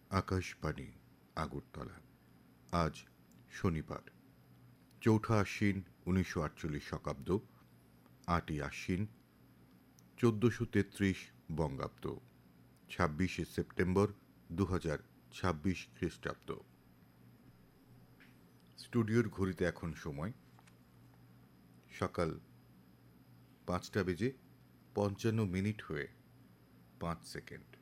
আকাশবাণী আগরতলা। আজ শনিবার, ৪ঠা আশ্বিন ১৯৪৮ শকাব্দ, ৮ই আশ্বিন ১৪৩৩ বঙ্গাব্দ, ২৬শে সেপ্টেম্বর ২০২৬ খ্রিস্টাব্দ। স্টুডিওর ঘড়িতে এখন সময় সকাল ৫টা বেজে ৫৫ মিনিট হয়ে ৫ সেকেন্ড।